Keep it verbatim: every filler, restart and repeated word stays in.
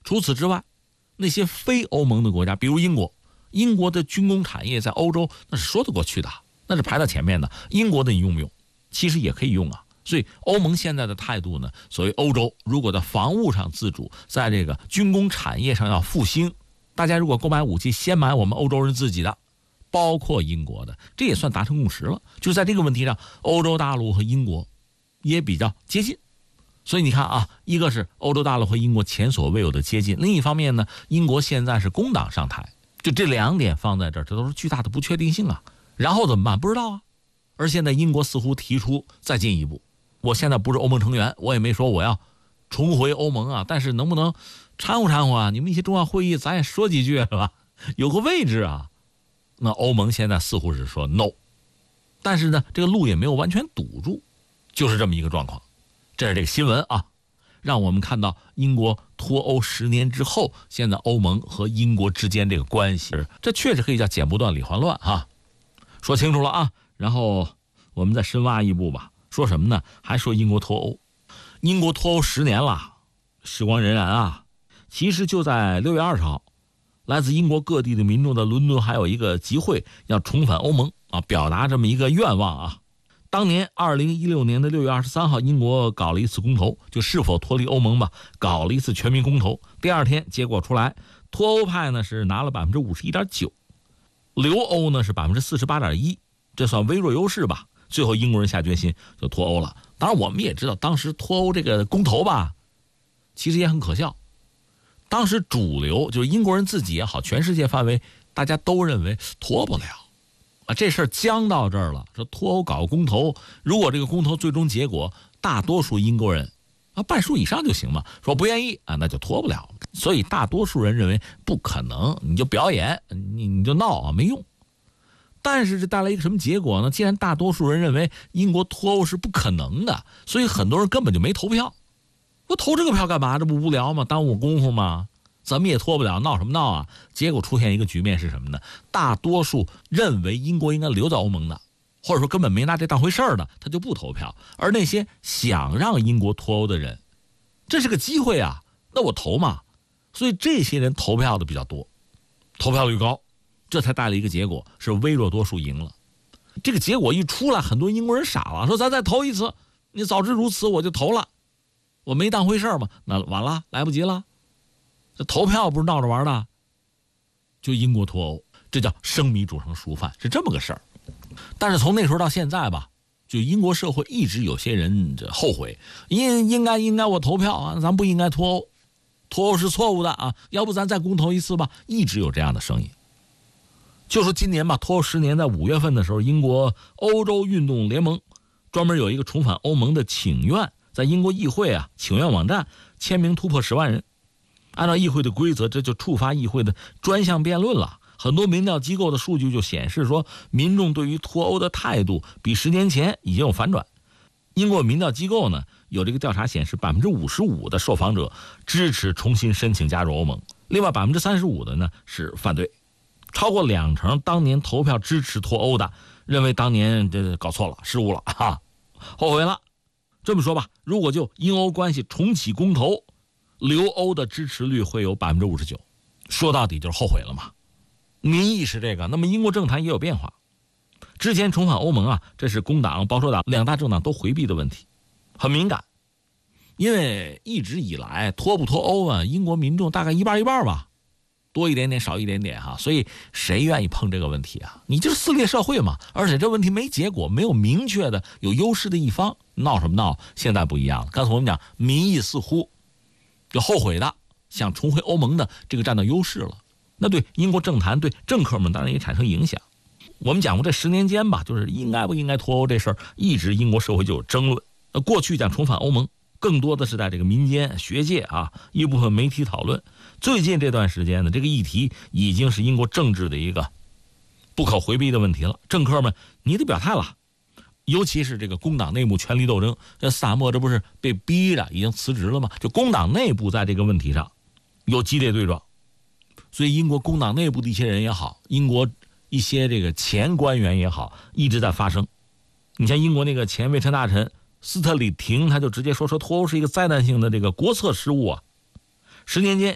除此之外，那些非欧盟的国家，比如英国，英国的军工产业在欧洲那是说得过去的，那是排到前面的。英国的你用不用？其实也可以用啊。所以欧盟现在的态度呢，所谓欧洲如果在防务上自主，在这个军工产业上要复兴，大家如果购买武器，先买我们欧洲人自己的，包括英国的，这也算达成共识了。就在这个问题上，欧洲大陆和英国也比较接近。所以你看啊，一个是欧洲大陆和英国前所未有的接近，另一方面呢，英国现在是工党上台，就这两点放在这儿，这都是巨大的不确定性啊。然后怎么办？不知道啊。而现在英国似乎提出再进一步，我现在不是欧盟成员，我也没说我要重回欧盟啊，但是能不能掺和掺和啊？你们一些重要会议咱也说几句是吧？有个位置啊。那欧盟现在似乎是说 no， 但是呢，这个路也没有完全堵住，就是这么一个状况。这是这个新闻啊，让我们看到英国脱欧十年之后，现在欧盟和英国之间这个关系，这确实可以叫剪不断理还乱哈。说清楚了啊，然后我们再深挖一步吧。说什么呢？还说英国脱欧。英国脱欧十年了，时光荏苒啊。其实就在六月二十号，来自英国各地的民众在伦敦还有一个集会，要重返欧盟啊，表达这么一个愿望啊。当年二零一六年的六月二十三号，英国搞了一次公投，就是否脱离欧盟吧，搞了一次全民公投。第二天结果出来，脱欧派呢是拿了百分之五十一点九，留欧呢是百分之四十八点一，这算微弱优势吧。最后英国人下决心就脱欧了。当然我们也知道，当时脱欧这个公投吧，其实也很可笑。当时主流就是英国人自己也好，全世界范围大家都认为脱不了啊，这事儿僵到这儿了，说脱欧搞个公投，如果这个公投最终结果大多数英国人啊半数以上就行嘛，说不愿意啊，那就脱不了。所以大多数人认为不可能，你就表演，你你就闹啊，没用。但是这带来一个什么结果呢？既然大多数人认为英国脱欧是不可能的，所以很多人根本就没投票。我投这个票干嘛？这不无聊吗？耽误功夫吗？怎么也脱不了，闹什么闹啊？结果出现一个局面是什么呢？大多数认为英国应该留在欧盟的，或者说根本没拿这当回事儿的，他就不投票。而那些想让英国脱欧的人，这是个机会啊，那我投嘛。所以这些人投票的比较多，投票率高，这才带来一个结果，是微弱多数赢了。这个结果一出来，很多英国人傻了，说咱再投一次，你早知如此我就投了，我没当回事儿嘛，那完了，来不及了。这投票不是闹着玩的，就英国脱欧，这叫生米煮成熟饭，是这么个事儿。但是从那时候到现在吧，就英国社会一直有些人这后悔，应应该应该我投票啊，咱不应该脱欧，脱欧是错误的啊，要不咱再公投一次吧，一直有这样的声音。就说今年吧，脱欧十年，在五月份的时候，英国欧洲运动联盟专门有一个重返欧盟的请愿，在英国议会啊请愿网站签名突破十万人。按照议会的规则，这就触发议会的专项辩论了。很多民调机构的数据就显示说，民众对于脱欧的态度比十年前已经有反转。英国民调机构呢有这个调查显示，百分之五十五的受访者支持重新申请加入欧盟，另外百分之三十五的呢是反对。超过两成当年投票支持脱欧的认为当年这搞错了，失误了哈，后悔了。这么说吧，如果就英欧关系重启公投，留欧的支持率会有百分之五十九，说到底就是后悔了嘛。民意是这个，那么英国政坛也有变化。之前重返欧盟啊，这是工党、保守党两大政党都回避的问题，很敏感。因为一直以来脱不脱欧啊，英国民众大概一半一半吧，多一点点少一点点哈，所以谁愿意碰这个问题啊？你就是撕裂社会嘛，而且这问题没结果，没有明确的有优势的一方，闹什么闹？现在不一样了，刚才我们讲民意似乎有后悔的，想重回欧盟的这个占到优势了，那对英国政坛对政客们当然也产生影响。我们讲过这十年间吧，就是应该不应该脱欧这事儿，一直英国社会就有争论。呃，过去讲重返欧盟，更多的是在这个民间学界啊，一部分媒体讨论。最近这段时间呢，这个议题已经是英国政治的一个不可回避的问题了。政客们，你得表态了，尤其是这个工党内部权力斗争。这斯塔默这不是被逼着已经辞职了吗？就工党内部在这个问题上有激烈对撞，所以英国工党内部的一些人也好，英国一些这个前官员也好，一直在发声。你像英国那个前卫生大臣斯特里廷，他就直接说说脱欧是一个灾难性的这个国策失误啊。十年间